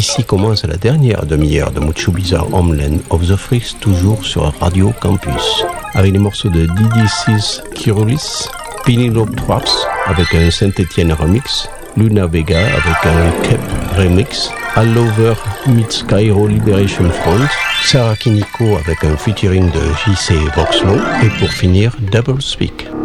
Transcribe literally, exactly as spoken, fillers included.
Ici commence la dernière demi-heure de Mucho Bizarre Homeland of the Freaks, toujours sur Radio Campus, avec les morceaux de D D C's Kyrulis, Penelope Traps avec un Saint-Étienne remix, Luna Vega avec un Kep remix, All Over meets Cairo Liberation Front, Sarah Kiniko avec un featuring de J C Voxlo, et pour finir Double Speak.